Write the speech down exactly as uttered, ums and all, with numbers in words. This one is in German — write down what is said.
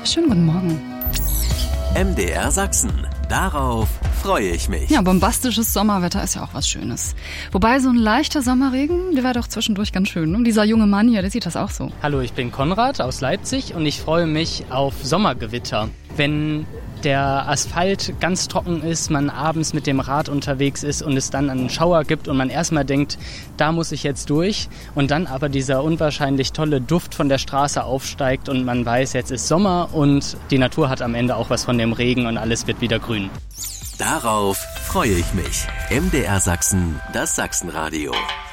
Schönen guten Morgen. M D R Sachsen. Darauf freue ich mich. Ja, bombastisches Sommerwetter ist ja auch was Schönes. Wobei so ein leichter Sommerregen, der war doch zwischendurch ganz schön. Und dieser junge Mann hier, der sieht das auch so. Hallo, ich bin Konrad aus Leipzig und ich freue mich auf Sommergewitter. Wenn der Asphalt ganz trocken ist, man abends mit dem Rad unterwegs ist und es dann einen Schauer gibt und man erstmal denkt, da muss ich jetzt durch und dann aber dieser unwahrscheinlich tolle Duft von der Straße aufsteigt und man weiß, jetzt ist Sommer und die Natur hat am Ende auch was von dem Regen und alles wird wieder grün. Darauf freue ich mich. M D R Sachsen, das Sachsenradio.